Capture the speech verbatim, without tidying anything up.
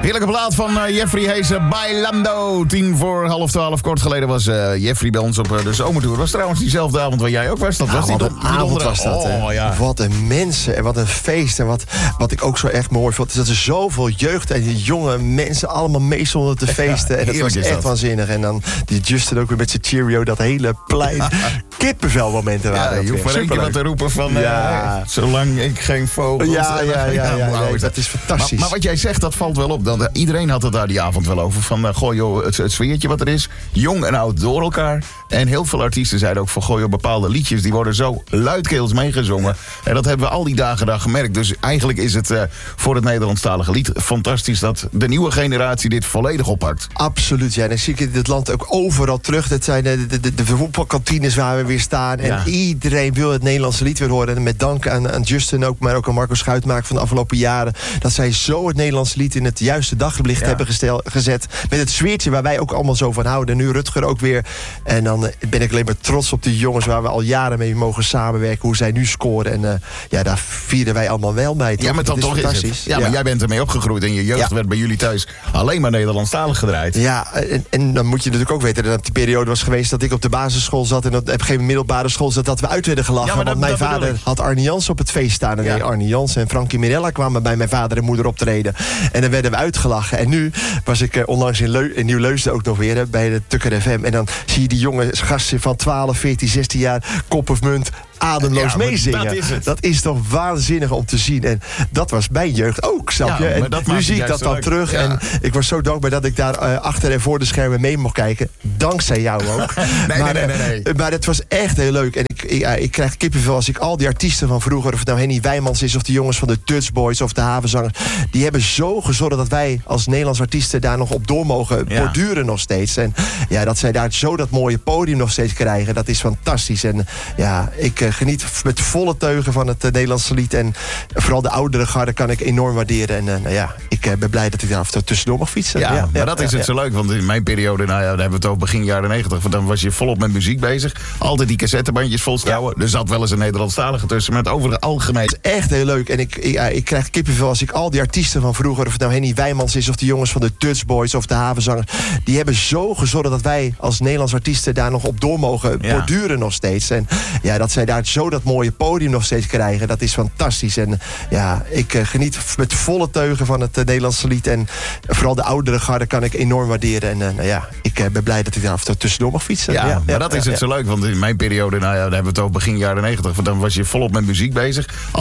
Heerlijke plaat van uh, Jeffrey Heesen, Bailando. Tien voor half twaalf. Kort geleden was uh, Jeffrey bij ons op uh, de zomertour. Was trouwens diezelfde avond waar jij ook was. Dat ja, was wat die een avond donderdag. was dat. Oh, ja. Wat een mensen en wat een feest. En wat, wat ik ook zo echt mooi vond, is dat er zoveel jeugd en die jonge mensen allemaal meestonden te feesten. Ja, en dat was echt dat. waanzinnig. En dan die Justin ook weer met zijn cheerio, dat hele plein. Kippenvelmomenten waren. Ja, je hoeft maar één keer wat te roepen van... Ja. Uh, zolang ik geen vogels... Ja, ja, ja, ja, ja, nee, dat is fantastisch. Maar, maar wat jij zegt, dat valt wel op. Dat, uh, iedereen had het daar die avond wel over. Van, uh, goh joh, het, het sfeertje wat er is. Jong en oud door elkaar. En heel veel artiesten zeiden ook van... goh joh, bepaalde liedjes, die worden zo luidkeels meegezongen. Ja. En dat hebben we al die dagen daar gemerkt. Dus eigenlijk is het uh, voor het Nederlandstalige lied fantastisch... dat de nieuwe generatie dit volledig oppakt. Absoluut, ja. En dan zie ik in dit land ook overal terug. Dat zijn de, de, de, de voetbalkantines waar we weer staan. En ja. iedereen wil het Nederlandse lied weer horen. En met dank aan, aan Justin ook, maar ook aan Marco Schuitmaker van de afgelopen jaren... dat zij zo het Nederlandse lied in het juiste daglicht ja. hebben gestel, gezet. Met het sfeertje waar wij ook allemaal zo van houden. En nu Rutger ook weer. En dan ben ik alleen maar trots op die jongens waar we al jaren mee mogen samenwerken. Hoe zij nu scoren. En uh, ja, daar vieren wij allemaal wel mee. Ja, maar dan toch is het. Ja, maar ja. jij bent ermee opgegroeid. En je jeugd ja. werd bij jullie thuis alleen maar Nederlandstalig gedraaid. Ja, en, en dan moet je natuurlijk ook weten dat die periode was geweest dat ik op de basisschool zat. En op een gegeven middelbare school zat dat we uit werden gelachen. Ja, want dat, mijn dat vader had Arne Jans op het feest staan. En ja. nee, Arne Jans en Frankie Mirella kwamen bij mijn vader en moeder optreden. En dan werden we uitgelachen. En nu was ik uh, onlangs in, Leu- in Nieuw-Leusden ook nog weer hè, bij de Tukker F M. En dan zie je die jonge gasten van twaalf, veertien, zestien jaar, kop of munt, ademloos ja, meezingen. Dat is, dat is toch waanzinnig om te zien. En dat was mijn jeugd ook, snap je? Ja, en nu zie ik dat dan leuk. terug. Ja. En ik was zo dankbaar dat ik daar uh, achter en voor de schermen mee mocht kijken. Dankzij jou ook. nee, maar, nee, nee, nee, nee. Maar het was echt heel leuk. En ik, ik, uh, ik krijg kippenvel als ik al die artiesten van vroeger... of het nou Henny Wijmans is, of de jongens van de Dutch Boys... of de Havenzangers, die hebben zo gezorgd dat wij als Nederlands artiesten... daar nog op door mogen ja. borduren nog steeds. En ja, dat zij daar zo dat mooie podium nog steeds krijgen... dat is fantastisch. En ja, ik uh, geniet met volle teugen van het uh, Nederlandse lied. En vooral de oudere garde kan ik enorm waarderen. En uh, nou ja, ik uh, ben blij dat ik daar af en toe tussendoor mag fietsen. Ja, ja maar ja, dat is ja, het ja. zo leuk. Want in mijn periode, nou ja, daar hebben we het over begin jaren negentig. Dan was je volop met muziek bezig. Altijd die cassettebandjes volstouwen. Ja. Er zat wel eens een Nederlandstalige tussen. Maar het over het algemeen. Het is echt heel leuk. En ik, ik, ik krijg kippenvel als ik al die artiesten van vroeger... of het nou Henny Wijmans is, of de jongens van de Dutch Boys... of de Havenzangers, die hebben zo gezorgd dat wij als Nederlands artiesten... daar nog op door mogen ja. borduren nog steeds. En ja, dat zij daar zo dat mooie podium nog steeds krijgen, dat is fantastisch. En ja, ik uh, geniet met volle teugen van het uh, Nederlandse lied. En vooral de oudere garde kan ik enorm waarderen. En uh, nou ja, ik uh, ben blij dat ik daar af en toe tussendoor mag fietsen. Ja, ja maar ja, dat is ja, het ja. zo leuk. Want in mijn periode, nou ja, daar hebben we het over begin jaren negentig. Dan was je volop met muziek bezig.